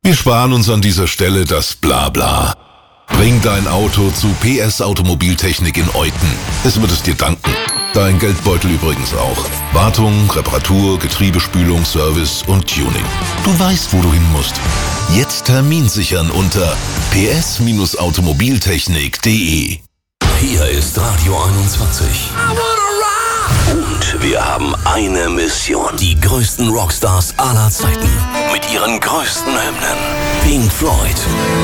Wir sparen uns an dieser Stelle das Blabla. Bring dein Auto zu PS Automobiltechnik in Euten. Es wird es dir danken. Dein Geldbeutel übrigens auch. Wartung, Reparatur, Getriebespülung, Service und Tuning. Du weißt, wo du hin musst. Jetzt Termin sichern unter ps-automobiltechnik.de. Hier ist Radio 21. Und wir haben eine Mission. Die größten Rockstars aller Zeiten. Mit ihren größten Hymnen. Pink Floyd.